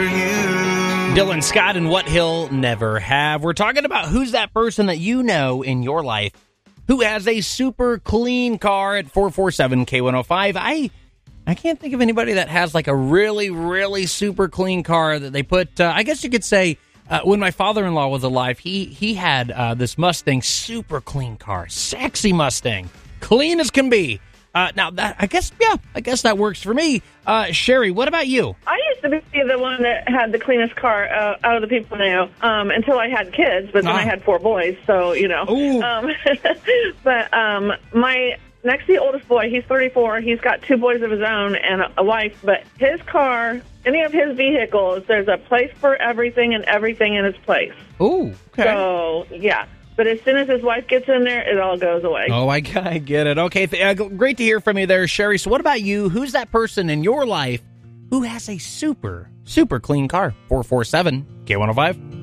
Dylan Scott and What He'll Never Have. We're talking about who's that person that you know in your life who has a super clean car at 447-K105. I can't think of anybody that has like a really, really super clean car that they put, I guess you could say, when my father-in-law was alive, he had this Mustang, super clean car, sexy Mustang, clean as can be. Now, that I guess that works for me. Sherry, what about you? I used to be the one that had the cleanest car out of the people I know until I had kids, but then I had 4 boys, so, you know. But my next to the oldest boy, he's 34. He's got 2 boys of his own and a wife, but his car, any of his vehicles, there's a place for everything and everything in its place. Ooh, okay. So, yeah. But as soon as his wife gets in there, it all goes away. Oh, I get it. Okay, great to hear from you there, Sherry. So what about you? Who's that person in your life who has a super, super clean car? 447-K105.